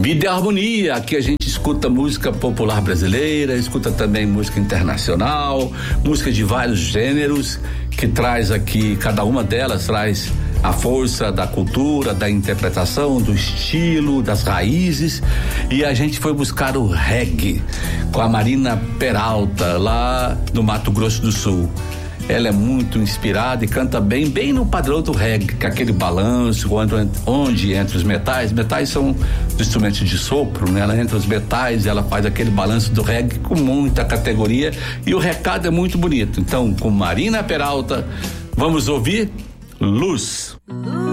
Vida e Harmonia, aqui a gente escuta música popular brasileira, escuta também música internacional, música de vários gêneros, que traz aqui, cada uma delas traz a força da cultura, da interpretação, do estilo, das raízes, e a gente foi buscar o reggae com a Marina Peralta, lá no Mato Grosso do Sul. Ela é muito inspirada e canta bem no padrão do reggae, com aquele balanço, onde entre os metais são instrumentos de sopro, né? Ela entra os metais, ela faz aquele balanço do reggae com muita categoria e o recado é muito bonito. Então, com Marina Peralta, vamos ouvir Luz.